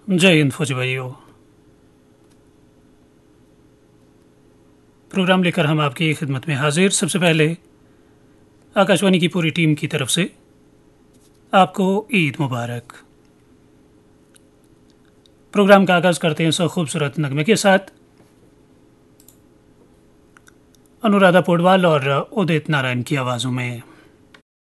जय हिंद फौजी भाइयों। प्रोग्राम लेकर हम आपकी खिदमत में हाजिर। सबसे पहले आकाशवाणी की पूरी टीम की तरफ से आपको ईद मुबारक। प्रोग्राम का आगाज़ करते हैं सौ खूबसूरत नगमे के साथ। अनुराधा पौडवाल और उदित नारायण की आवाज़ों में।